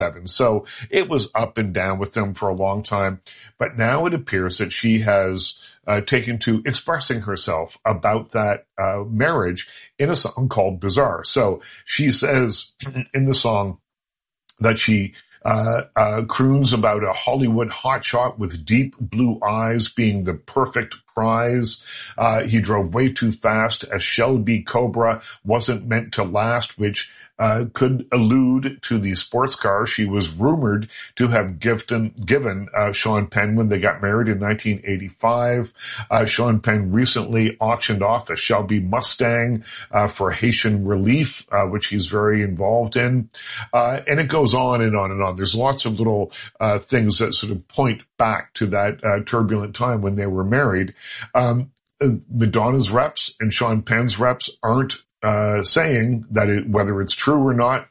So it was up and down with them for a long time. But now it appears that she has taken to expressing herself about that marriage in a song called Bizarre. So she says in the song that she croons about a Hollywood hotshot with deep blue eyes being the perfect prize. He drove way too fast. A Shelby Cobra wasn't meant to last, which could allude to the sports car she was rumored to have given Sean Penn when they got married in 1985. Sean Penn recently auctioned off a Shelby Mustang for Haitian relief, which he's very involved in. And it goes on and on and on. There's lots of little things that sort of point back to that turbulent time when they were married. Madonna's reps and Sean Penn's reps aren't saying that whether it's true or not.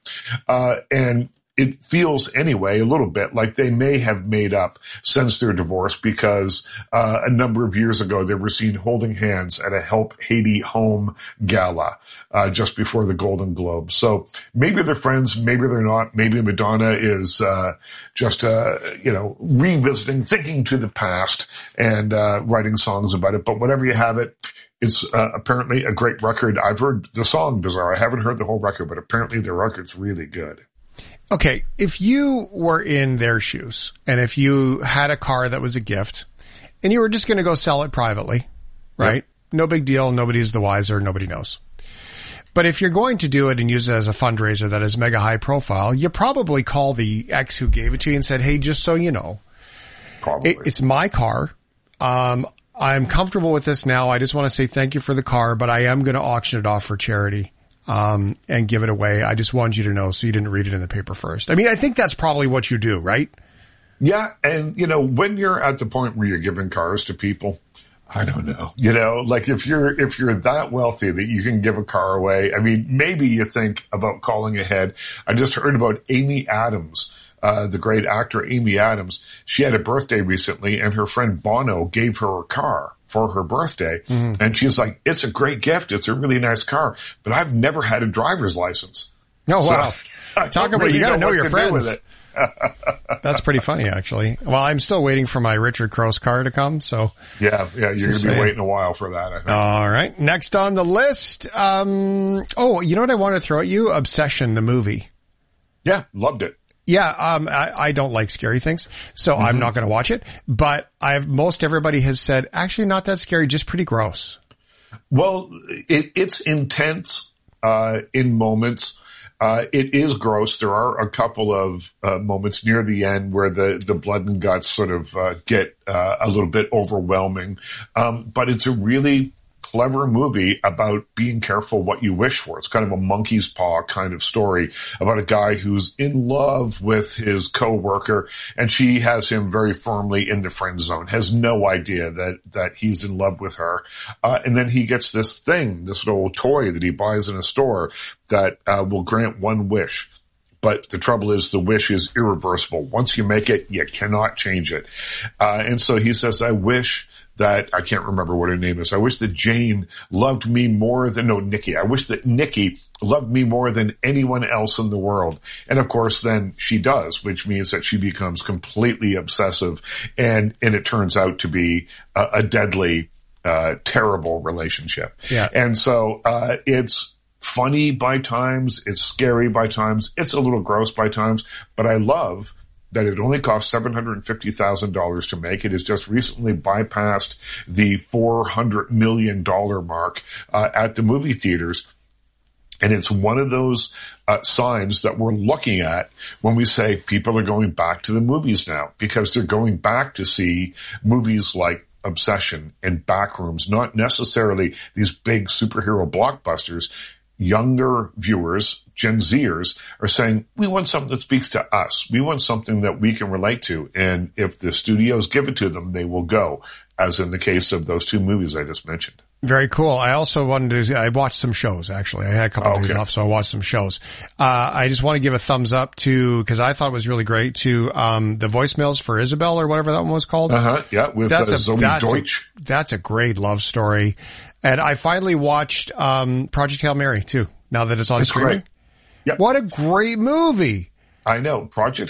And it feels anyway a little bit like they may have made up since their divorce, because a number of years ago they were seen holding hands at a Help Haiti Home gala just before the Golden Globes. So maybe they're friends, maybe they're not. Maybe Madonna is just revisiting, thinking to the past and writing songs about it. But whatever you have it, it's apparently a great record. I've heard the song Bizarre. I haven't heard the whole record, but apparently the record's really good. Okay, if you were in their shoes and if you had a car that was a gift and you were just going to go sell it privately, right? Yep. No big deal. Nobody's the wiser. Nobody knows. But if you're going to do it and use it as a fundraiser that is mega high profile, you probably call the ex who gave it to you and said, hey, just so you know, it's my car. I'm comfortable with this now. I just want to say thank you for the car, but I am going to auction it off for charity. And give it away. I just wanted you to know so you didn't read it in the paper first. I mean, I think that's probably what you do, right? Yeah. And, when you're at the point where you're giving cars to people, I don't know, like if you're that wealthy that you can give a car away, I mean, maybe you think about calling ahead. I just heard about Amy Adams, the great actor Amy Adams. She had a birthday recently and her friend Bono gave her a car for her birthday. Mm-hmm. And she's like, it's a great gift. It's a really nice car, but I've never had a driver's license. Oh, wow. Talk about, you got to know your friends. With it. That's pretty funny, actually. Well, I'm still waiting for my Richard Crouse car to come. So yeah, you're going to be waiting a while for that, I think. All right. Next on the list. You know what I want to throw at you? Obsession, the movie. Yeah. Loved it. Yeah, I don't like scary things, so I'm not going to watch it. But most everybody has said, actually not that scary, just pretty gross. Well, it's intense in moments. It is gross. There are a couple of moments near the end where the blood and guts sort of get a little bit overwhelming. But it's a really clever movie about being careful what you wish for. It's kind of a monkey's paw kind of story about a guy who's in love with his coworker, and she has him very firmly in the friend zone, has no idea that he's in love with her. And then he gets this little toy that he buys in a store that will grant one wish. But the trouble is the wish is irreversible. Once you make it, you cannot change it. And so he says, I wish that, I can't remember what her name is. I wish that Jane loved me Nikki. I wish that Nikki loved me more than anyone else in the world. And of course, then she does, which means that she becomes completely obsessive. And it turns out to be a deadly, terrible relationship. Yeah. And so, it's funny by times. It's scary by times. It's a little gross by times, but I love that it only cost $750,000 to make. It has just recently bypassed the $400 million mark at the movie theaters. And it's one of those signs that we're looking at when we say people are going back to the movies now, because they're going back to see movies like Obsession and Backrooms, not necessarily these big superhero blockbusters. Younger viewers, Gen Zers, are saying, we want something that speaks to us. We want something that we can relate to. And if the studios give it to them, they will go, as in the case of those two movies I just mentioned. Very cool. I also I watched some shows, actually. I had a couple of days off, so I watched some shows. I just want to give a thumbs up to, because I thought it was really great, to the voicemails for Isabel, or whatever that one was called. Yeah, with Zoe Deutsch. That's a great love story. And I finally watched Project Hail Mary, too, now that it's on streaming. Great. Yep. What a great movie. I know. Project